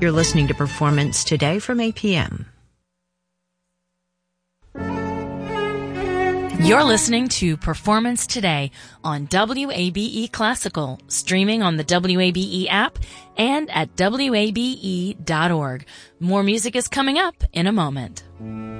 You're listening to Performance Today from APM. You're listening to Performance Today on WABE Classical, streaming on the WABE app and at WABE.org. More music is coming up in a moment.